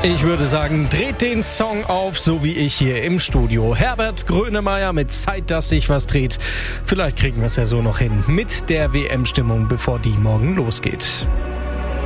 Ich würde sagen, dreht den Song auf, so wie ich hier im Studio. Herbert Grönemeyer mit Zeit, dass sich was dreht. Vielleicht kriegen wir es ja so noch hin mit der WM-Stimmung, bevor die morgen losgeht.